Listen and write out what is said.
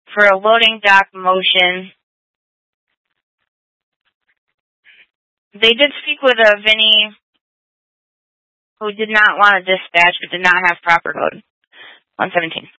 for a loading dock motion. They did speak with a Vinny who did not want to dispatch but did not have proper load. 117.